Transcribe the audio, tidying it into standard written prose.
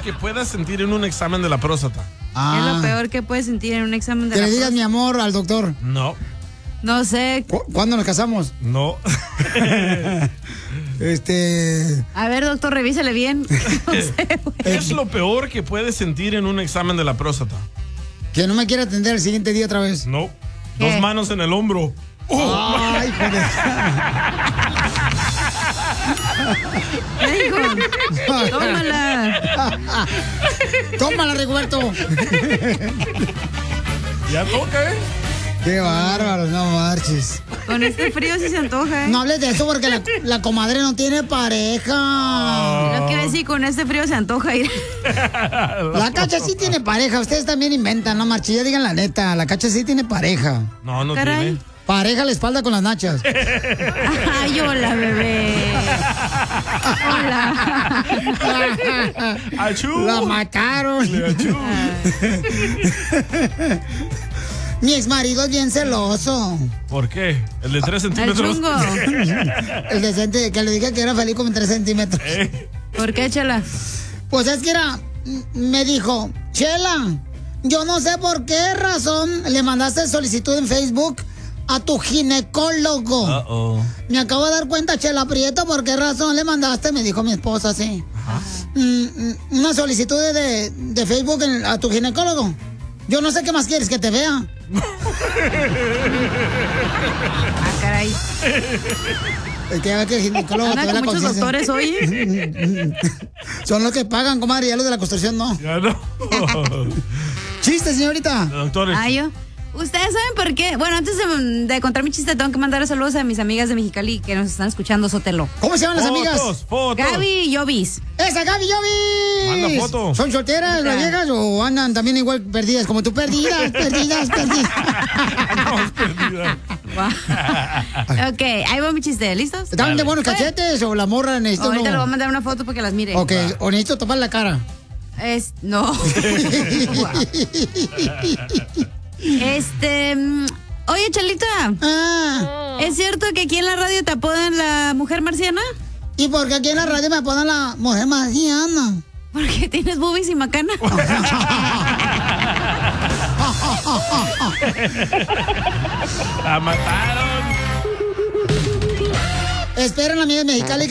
que puedas sentir en un examen de la próstata? ¿Qué es lo peor que puedes sentir en un examen de Que la le digas próstata? mi amor al doctor. No. No sé. ¿Cuándo nos casamos? No. A ver, doctor, revísale bien. No sé, ¿Qué es lo peor que puedes sentir en un examen de la próstata? Que no me quiera atender el siguiente día otra vez. No. ¿Qué? 2 manos en el hombro. Ay, joder. ¿Qué dijo? Tómala. Tómala, Rigoberto. Ya toca, ¿eh? Qué bárbaro, no marches. Con este frío sí se antoja, ¿eh? No hables de eso porque la comadre no tiene pareja. Lo que iba a decir, con este frío se antoja ir. La Cacha sí tiene pareja. Ustedes también inventan, no marches. Ya digan la neta. La Cacha sí tiene pareja. No, no Caray. tiene. Pareja a la espalda con las nachas. Ay, hola, bebé. Hola. ¡Achú! La mataron. ¡Achú! Mi ex marido es bien celoso. ¿Por qué? ¿El de 3 El centímetros? chungo. El decente, que le dije que era feliz como 3 centímetros. ¿Por qué, Chela? Pues es que me dijo, Chela, yo no sé por qué razón le mandaste solicitud en Facebook a tu ginecólogo. Uh-oh. Me acabo de dar cuenta, Chela Prieto, ¿por qué razón le mandaste? Me dijo mi esposa, sí. Una solicitud de Facebook a tu ginecólogo. Yo no sé qué más quieres que te vea. Ah, caray. Es que ya ves que el ginecólogo Anda te ve la con muchos conciencia. doctores hoy. Son los que pagan, comadre, ya los de la construcción no. Ya no. Chiste, señorita. Doctores. Ah, yo. ¿Ustedes saben por qué? Bueno, antes de contar mi chiste, tengo que mandar saludos a mis amigas de Mexicali que nos están escuchando, Sotelo. ¿Cómo se llaman las amigas? Fotos. Gaby y Jovis. ¡Esa Gaby Jovis! Manda foto. ¿Son solteras las viejas o andan también igual perdidas como tú? Perdidas. Andamos perdidas. Ok, ahí va mi chiste. ¿Listos? ¿Están de buenos cachetes o la morra necesita Ahorita le voy a no? mandar una foto para que las mire. Ok, o necesito tapar la cara. No. Oye, Chelita. ¿Es cierto que aquí en la radio te apodan la mujer marciana? ¿Y por qué aquí en la radio me apodan la mujer marciana? Porque tienes boobies y macana. La mataron. Esperen, amigas mexicanas.